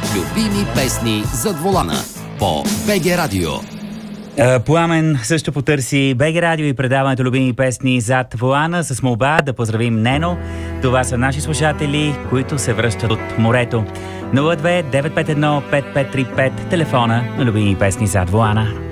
Любими песни зад волана по БГ Радио. Пламен също потърси БГ Радио и предаването любими песни зад волана с молба да поздравим Нено. Това са наши слушатели, които се връщат от морето. 02 951 5535, телефона на любими песни зад волана.